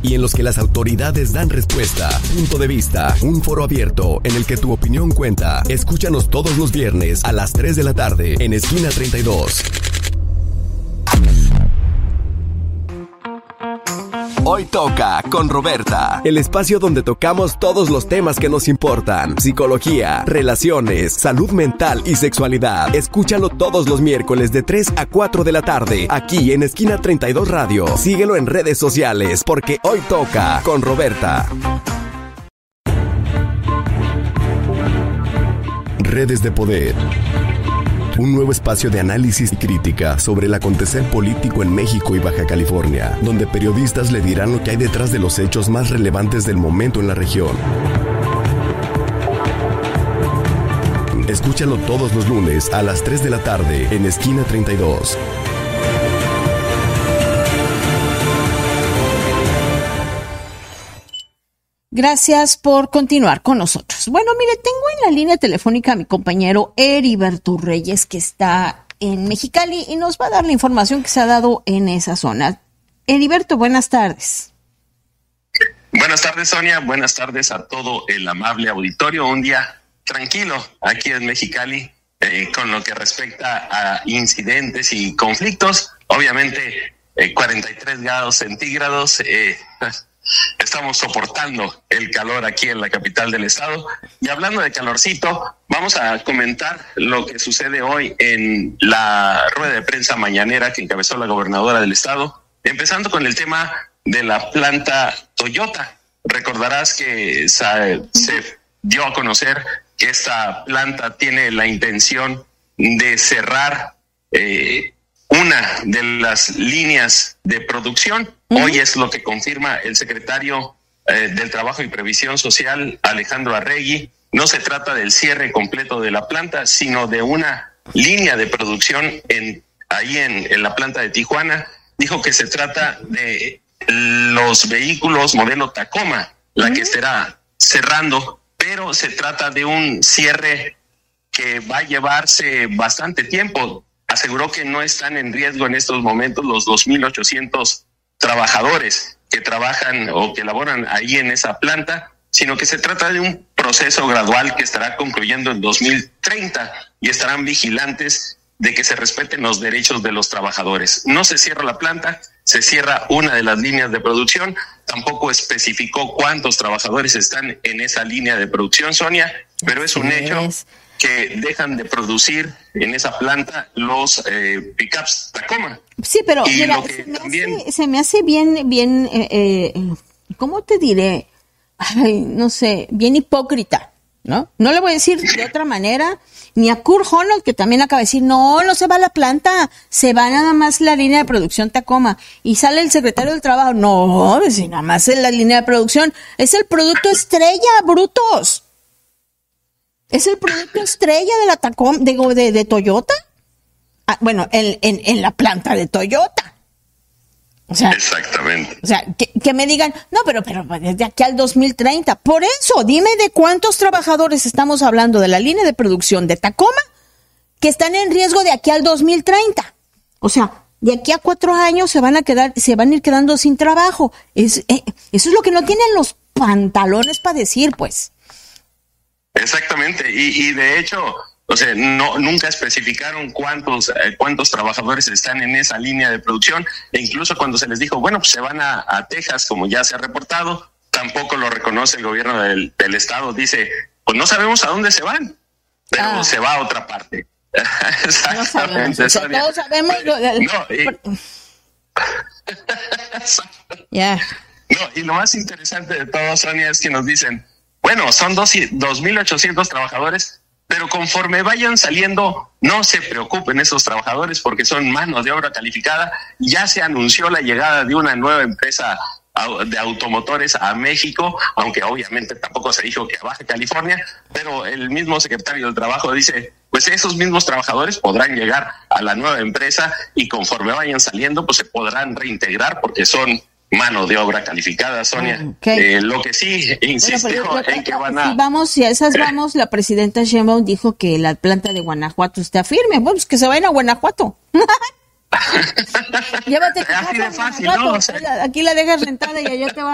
y en los que las autoridades dan respuesta. Punto de vista, un foro abierto en el que tu opinión cuenta. Escúchanos todos los viernes a las 3 de la tarde en Esquina 32. Hoy toca con Roberta, el espacio donde tocamos todos los temas que nos importan: psicología, relaciones, salud mental y sexualidad. Escúchalo todos los miércoles de 3 a 4 de la tarde, aquí en Esquina 32 Radio. Síguelo en redes sociales, porque hoy toca con Roberta. Redes de Poder. Un nuevo espacio de análisis y crítica sobre el acontecer político en México y Baja California, donde periodistas le dirán lo que hay detrás de los hechos más relevantes del momento en la región. Escúchalo todos los lunes a las 3 de la tarde en Esquina 32. Gracias por continuar con nosotros. Bueno, mire, tengo en la línea telefónica a mi compañero Heriberto Reyes, que está en Mexicali y nos va a dar la información que se ha dado en esa zona. Heriberto, buenas tardes. Buenas tardes, Sonia. Buenas tardes a todo el amable auditorio. Un día tranquilo aquí en Mexicali, con lo que respecta a incidentes y conflictos. Obviamente, 43 grados centígrados. Estamos soportando el calor aquí en la capital del estado. Y hablando de calorcito, vamos a comentar lo que sucede hoy en la rueda de prensa mañanera que encabezó la gobernadora del estado, empezando con el tema de la planta Toyota. Recordarás que se dio a conocer que esta planta tiene la intención de cerrar una de las líneas de producción. Hoy es lo que confirma el secretario del Trabajo y Previsión Social, Alejandro Arregui. No se trata del cierre completo de la planta, sino de una línea de producción ahí en la planta de Tijuana. Dijo que se trata de los vehículos modelo Tacoma, la que estará cerrando, pero se trata de un cierre que va a llevarse bastante tiempo. Aseguró que no están en riesgo en estos momentos los 2,800 trabajadores que trabajan o que laboran ahí en esa planta, sino que se trata de un proceso gradual que estará concluyendo en 2030 y estarán vigilantes de que se respeten los derechos de los trabajadores. No se cierra la planta, se cierra una de las líneas de producción. Tampoco especificó cuántos trabajadores están en esa línea de producción, Sonia, pero es un hecho que dejan de producir en esa planta los pickups Tacoma. Sí, pero y mira, se me hace bien, ¿cómo te diré? Ay, no sé, bien hipócrita, ¿no? No le voy a decir de otra manera, ni a Kurt Honnold, que también acaba de decir, no se va la planta, se va nada más la línea de producción Tacoma, y sale el secretario del Trabajo, no, si nada más es la línea de producción, es el producto estrella, brutos. Es el producto estrella de la Tacoma, de Toyota. Ah, bueno, en la planta de Toyota. O sea, exactamente. O sea, que me digan, no, pero desde aquí al 2030. Por eso, dime de cuántos trabajadores estamos hablando de la línea de producción de Tacoma que están en riesgo de aquí al 2030. O sea, de aquí a 4 años se van a ir quedando sin trabajo. Eso es lo que no tienen los pantalones para decir, pues. Exactamente, y de hecho, o sea, nunca especificaron cuántos trabajadores están en esa línea de producción, e incluso cuando se les dijo, bueno, pues se van a Texas, como ya se ha reportado, tampoco lo reconoce el gobierno del estado. Dice, pues no sabemos a dónde se van, pero se va a otra parte. Exactamente. No sabemos, todos sabemos. No, y lo más interesante de todo, Sonia, es que nos dicen, bueno, son 2,800 trabajadores, pero conforme vayan saliendo, no se preocupen esos trabajadores porque son mano de obra calificada. Ya se anunció la llegada de una nueva empresa de automotores a México, aunque obviamente tampoco se dijo que a Baja California, pero el mismo secretario del Trabajo dice, pues esos mismos trabajadores podrán llegar a la nueva empresa y conforme vayan saliendo, pues se podrán reintegrar porque son mano de obra calificada, Sonia. Okay. Lo que sí insistió en que van a... Si a esas vamos, la presidenta Sheinbaum dijo que la planta de Guanajuato está firme. Bueno, pues que se vayan a Guanajuato. Llévate así de fácil, ¿no? O sea, aquí la dejas rentada y allá te va